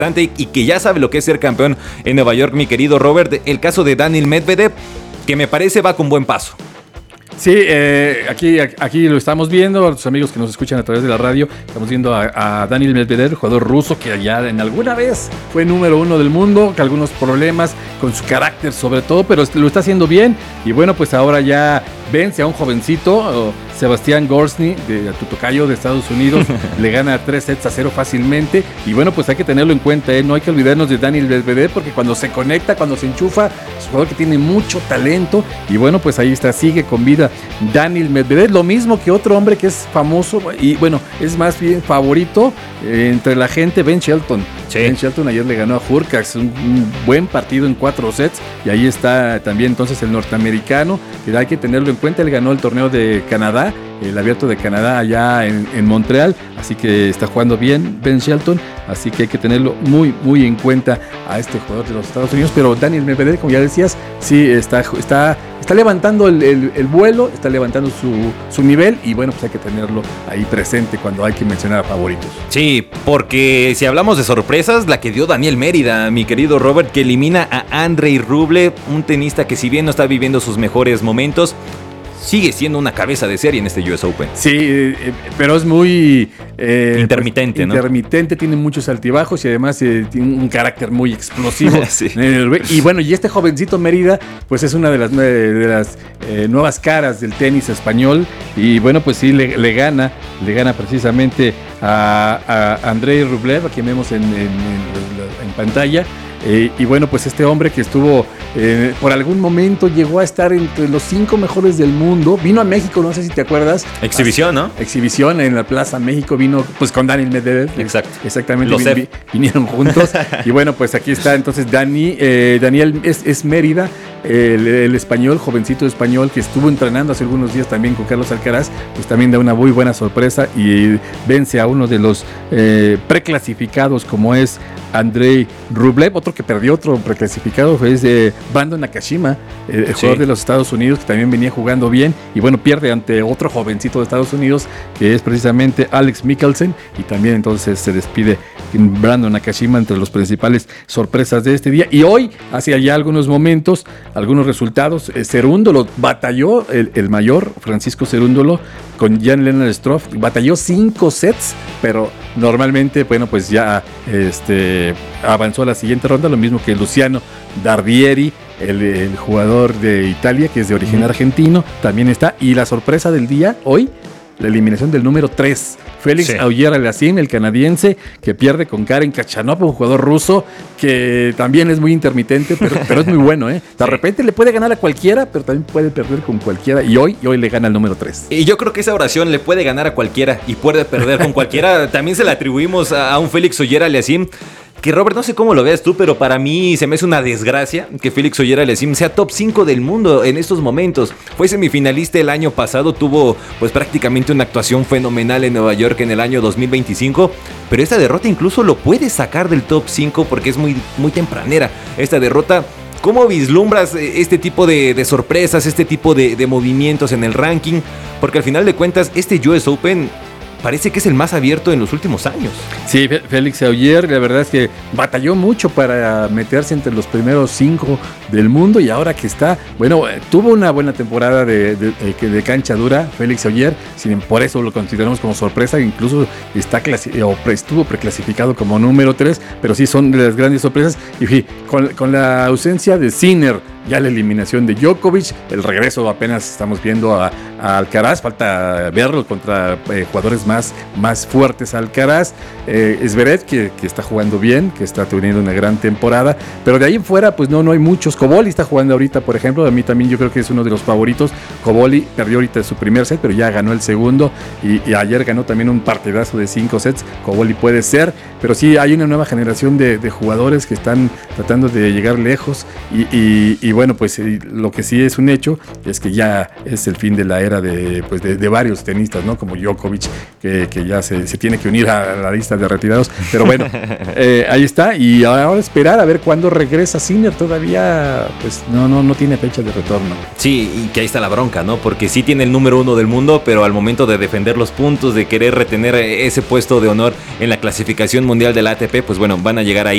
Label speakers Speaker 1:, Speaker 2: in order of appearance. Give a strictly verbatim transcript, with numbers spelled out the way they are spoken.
Speaker 1: y que ya sabe lo que es ser campeón en Nueva York, mi querido Robert. El caso de Daniil Medvedev, que me parece va con buen paso.
Speaker 2: Sí, eh, aquí, aquí lo estamos viendo, a los amigos que nos escuchan a través de la radio, estamos viendo a, a Daniil Medvedev, jugador ruso que ya en alguna vez fue número uno del mundo, con algunos problemas con su carácter sobre todo, pero lo está haciendo bien, y bueno, pues ahora ya vence a un jovencito, Sebastián Gorsny, de Tutocayo de Estados Unidos, le gana tres sets a cero fácilmente, y bueno, pues hay que tenerlo en cuenta, ¿eh? No hay que olvidarnos de Daniil Medvedev, porque cuando se conecta, cuando se enchufa, es un jugador que tiene mucho talento, y bueno, pues ahí está, sigue con vida Daniil Medvedev, lo mismo que otro hombre que es famoso, y bueno, es más bien favorito eh, entre la gente, Ben Shelton. Sí. Ben Shelton ayer le ganó a Hurkacz, un, un buen partido en cuatro sets, y ahí está también entonces el norteamericano, que hay que tenerlo en cuenta, él ganó el torneo de Canadá, el abierto de Canadá allá en, en Montreal, así que está jugando bien Ben Shelton, así que hay que tenerlo muy muy en cuenta a este jugador de los Estados Unidos, pero Daniil Medvedev, como ya decías, sí está, está, está levantando el, el, el vuelo, está levantando su, su nivel, y bueno, pues hay que tenerlo ahí presente cuando hay que mencionar a favoritos.
Speaker 1: Sí, porque si hablamos de sorpresas, la que dio Daniel Mérida, mi querido Robert, que elimina a Andrei Rublev, un tenista que si bien no está viviendo sus mejores momentos, sigue siendo una cabeza de serie en este U S Open.
Speaker 2: Sí, eh, pero es muy...
Speaker 1: Eh, intermitente,
Speaker 2: pues,
Speaker 1: ¿no?
Speaker 2: Intermitente, tiene muchos altibajos y además eh, tiene un carácter muy explosivo.
Speaker 1: Sí.
Speaker 2: Y bueno, y este jovencito Mérida, pues es una de las, de las eh, nuevas caras del tenis español. Y bueno, pues sí, le, le gana, le gana precisamente a, a Andrei Rublev, a quien vemos en, en, en, en pantalla. Eh, y bueno, pues este hombre que estuvo, eh, por algún momento llegó a estar entre los cinco mejores del mundo, vino a México, no sé si te acuerdas.
Speaker 1: Exhibición, ¿no?
Speaker 2: Exhibición en la Plaza México, vino pues con Daniil Medvedev.
Speaker 1: Exacto.
Speaker 2: Exactamente, vin, vin, vinieron juntos. Y bueno, pues aquí está entonces Dani, eh, Daniel es, es Mérida, el, el español, jovencito español que estuvo entrenando hace algunos días también con Carlos Alcaraz, pues también da una muy buena sorpresa y vence a uno de los eh, preclasificados como es Andrei Rublev. Otro que perdió, otro preclasificado, fue de Brandon Nakashima, el, el sí. jugador de los Estados Unidos, que también venía jugando bien, y bueno, pierde ante otro jovencito de Estados Unidos, que es precisamente Alex Michelsen, y también entonces se despide Brandon Nakashima, entre los principales sorpresas de este día. Y hoy, hace ya algunos momentos, algunos resultados, eh, Cerúndolo batalló, el, el mayor, Francisco Cerúndolo, con Jan-Lennard Struff, batalló cinco sets, pero normalmente, bueno, pues ya este, avanzó a la siguiente ronda, lo mismo que Luciano Dardieri, el, el jugador de Italia, que es de origen argentino, también está. Y la sorpresa del día, hoy, la eliminación del número tres, Félix sí. Auger-Aliassime, el canadiense, que pierde con Karen Khachanov, un jugador ruso que también es muy intermitente, pero, pero es muy bueno, ¿eh? De sí. repente le puede ganar a cualquiera, pero también puede perder con cualquiera, y hoy, y hoy le gana el número tres.
Speaker 1: Y yo creo que esa oración, le puede ganar a cualquiera y puede perder con cualquiera, también se la atribuimos a, a un Félix Auger-Aliassime, que Robert, no sé cómo lo veas tú, pero para mí se me hace una desgracia que Félix Auger-Aliassime sea top cinco del mundo en estos momentos. Fue semifinalista el año pasado, tuvo pues prácticamente una actuación fenomenal en Nueva York en el año dos mil veinticinco, pero esta derrota incluso lo puede sacar del top cinco porque es muy, muy tempranera esta derrota. ¿Cómo vislumbras este tipo de, de sorpresas, este tipo de, de movimientos en el ranking? Porque al final de cuentas este U S Open parece que es el más abierto en los últimos años.
Speaker 2: Sí, Félix Auger, la verdad es que batalló mucho para meterse entre los primeros cinco del mundo, y ahora que está, bueno, tuvo una buena temporada de, de, de, de cancha dura, Félix Auger, sin, por eso lo consideramos como sorpresa, incluso está clasi- o pre, estuvo preclasificado como número tres, pero sí son de las grandes sorpresas, y con, con la ausencia de Sinner, ya la eliminación de Djokovic, el regreso apenas estamos viendo a, a Alcaraz, falta verlo contra eh, jugadores más, más fuertes a Alcaraz, eh, Zverev que, que está jugando bien, que está teniendo una gran temporada, pero de ahí en fuera pues no, no hay muchos. Cobolli está jugando ahorita, por ejemplo, a mí también yo creo que es uno de los favoritos. Cobolli perdió ahorita su primer set, pero ya ganó el segundo, y, y ayer ganó también un partidazo de cinco sets. Cobolli puede ser, pero sí hay una nueva generación de, de jugadores que están tratando de llegar lejos, y, y, y Y bueno, pues lo que sí es un hecho es que ya es el fin de la era carrera de, pues de, de varios tenistas, ¿no? Como Djokovic, que, que ya se, se tiene que unir a la lista de retirados. Pero bueno, eh, ahí está. Y ahora esperar a ver cuándo regresa Sinner. Todavía, pues no, no, no tiene fecha de retorno.
Speaker 1: Sí, y que ahí está la bronca, ¿no? Porque sí tiene el número uno del mundo, pero al momento de defender los puntos, de querer retener ese puesto de honor en la clasificación mundial de la A T P, pues bueno, van a llegar ahí